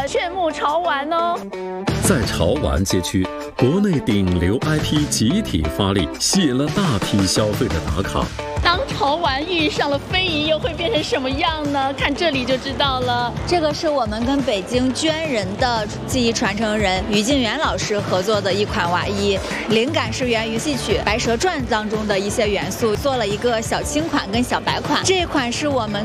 炫目潮玩哦。 在潮玩街区，国内顶流 IP 集体发力，吸引了大批消费者打卡。 当潮玩遇上了非遗，又会变成什么样呢？看这里就知道了。 这个是我们跟北京捐人的技艺传承人于静元老师合作的一款瓦衣，灵感是源于戏曲《白蛇传》当中的一些元素，做了一个小青款跟小白款。这一款是我们